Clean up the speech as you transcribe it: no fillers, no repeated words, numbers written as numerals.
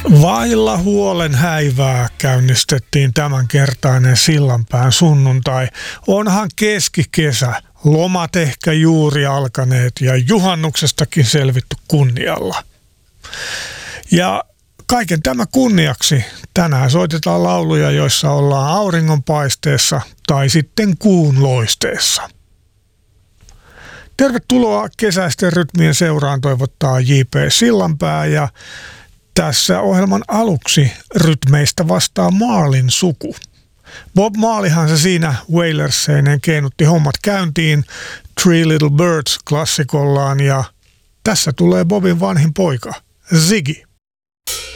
Vailla huolen häivää käynnistettiin tämänkertainen Sillanpään sunnuntai. Onhan keskikesä, lomat ehkä juuri alkaneet ja juhannuksestakin selvitty kunnialla. Ja kaiken tämä kunniaksi tänään soitetaan lauluja, joissa ollaan auringonpaisteessa tai sitten kuun loisteessa. Tervetuloa kesäisten rytmien seuraan, toivottaa J.P. Sillanpää, ja tässä ohjelman aluksi rytmeistä vastaa Marleyn suku. Bob Marleyhan se siinä Wailerseineen keinutti hommat käyntiin Three Little Birds -klassikollaan, ja tässä tulee Bobin vanhin poika, Ziggy.